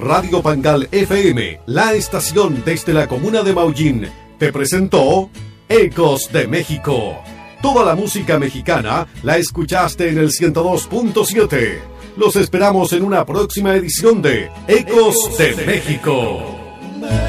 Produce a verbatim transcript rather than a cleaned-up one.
Radio Pangal F M, la estación desde la comuna de Maullín, te presentó Ecos de México. Toda la música mexicana la escuchaste en el ciento dos punto siete. Los esperamos en una próxima edición de Ecos de México.